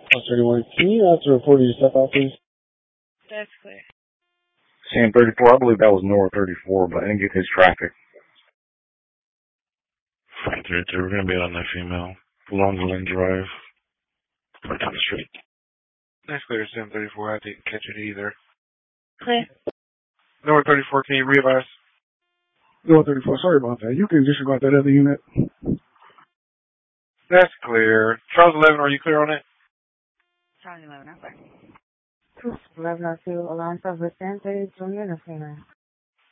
31. Can you report your step out, please? That's clear. Sam 34, I believe that was North 34, but I didn't get his traffic. Frank 32, we're going to be on that female. Longland Drive. Right down the street. That's clear, Sam 34. I didn't catch it either. Clear. North 34, can you readvise? North 34, sorry about that. You can disregard that other unit. That's clear. Charles 11, are you clear on it? Charlie 11, I'm clear. 1102, alarm service 1032, unit.